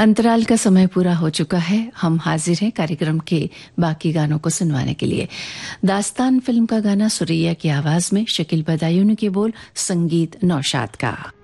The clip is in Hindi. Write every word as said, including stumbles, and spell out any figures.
अंतराल का समय पूरा हो चुका है। हम हाजिर हैं कार्यक्रम के बाकी गानों को सुनवाने के लिए। दास्तान फिल्म का गाना सुरैया की आवाज में, शकील बदायूं के बोल, संगीत नौशाद का।